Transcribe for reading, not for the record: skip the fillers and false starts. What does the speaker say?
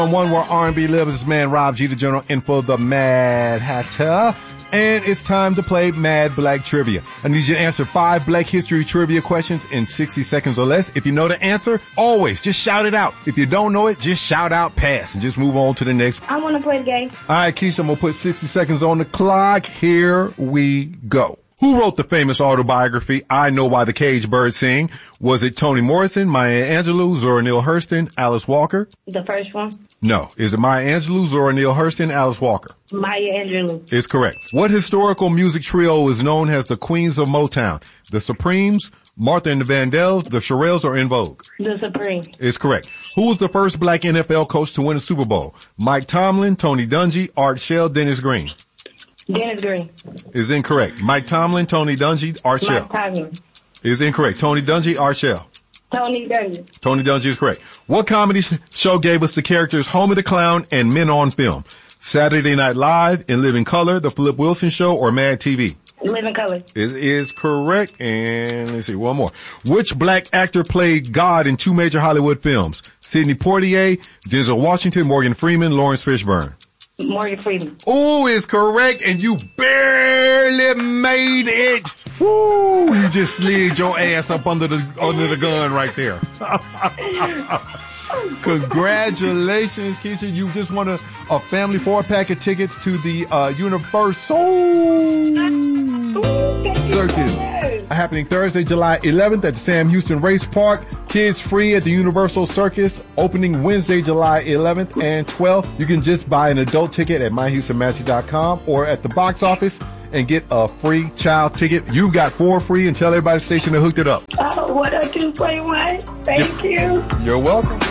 One where R&B lives, this man Rob G, the General Info, the Mad Hatter. And it's time to play Mad Black Trivia. I need you to answer 5 Black History trivia questions in 60 seconds or less. If you know the answer, always just shout it out. If you don't know it, just shout out pass and just move on to the next. I want to play the game. All right, Keisha, I'm going to put 60 seconds on the clock. Here we go. Who wrote the famous autobiography, I Know Why the Cage Birds Sing? Was it Toni Morrison, Maya Angelou, Zora Neale Hurston, Alice Walker? The first one. No. Is it Maya Angelou, Zora Neale Hurston, Alice Walker? Maya Angelou. It's correct. What historical music trio is known as the Queens of Motown? The Supremes, Martha and the Vandells, the Shirelles, or In Vogue? The Supremes. It's correct. Who was the first black NFL coach to win a Super Bowl? Mike Tomlin, Tony Dungy, Art Shell, Dennis Green? Dennis Green. Is incorrect. Mike Tomlin, Tony Dungy, Art Shell. Mike Tomlin. Is incorrect. Tony Dungy, Art Shell. Tony Dungy. Tony Dungy is correct. What comedy show gave us the characters Homer the Clown and Men on Film? Saturday Night Live, In Living Color, The Flip Wilson Show, or Mad TV? Living Color. It is correct. And let's see, one more. Which black actor played God in 2 major Hollywood films? Sidney Poitier, Denzel Washington, Morgan Freeman, Lawrence Fishburne? Morgan Freeman. Oh, is correct, and you barely made it. Woo! You just slid your ass up under the gun right there. Congratulations, Keisha. You just won a family 4-pack of tickets to the Universal Circus. Happening Thursday, July 11th at the Sam Houston Race Park. Kids free at the Universal Circus. Opening Wednesday, July 11th and 12th. You can just buy an adult ticket at myhoustonmagic.com or at the box office and get a free child ticket. You've got 4 free, and tell everybody at the station to hook it up. Oh, 102.1. Thank you. You're welcome.